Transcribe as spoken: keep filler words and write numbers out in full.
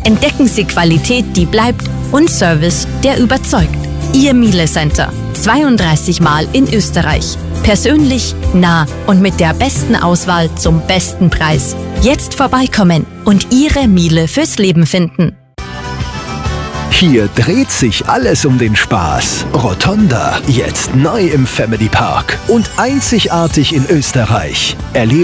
Entdecken Sie Qualität, die bleibt und Service, der überzeugt. Ihr Miele Center. zweiunddreißig Mal in Österreich. Persönlich, nah und mit der besten Auswahl zum besten Preis. Jetzt vorbeikommen und Ihre Miele fürs Leben finden. Hier dreht sich alles um den Spaß. Rotonda, jetzt neu im Family Park und einzigartig in Österreich. Erleben